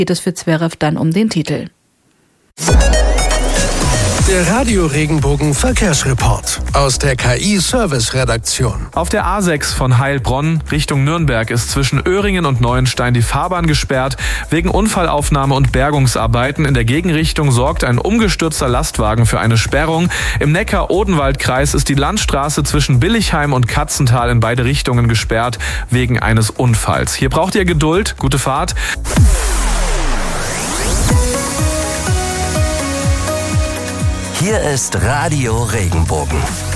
geht es für Zverev dann um den Titel. Der Radio-Regenbogen Verkehrsreport aus der KI-Service-Redaktion. Auf der A6 von Heilbronn Richtung Nürnberg ist zwischen Öhringen und Neuenstein die Fahrbahn gesperrt. Wegen Unfallaufnahme und Bergungsarbeiten in der Gegenrichtung sorgt ein umgestürzter Lastwagen für eine Sperrung. Im Neckar-Odenwald-Kreis ist die Landstraße zwischen Billigheim und Katzental in beide Richtungen gesperrt wegen eines Unfalls. Hier braucht ihr Geduld. Gute Fahrt. Hier ist Radio Regenbogen.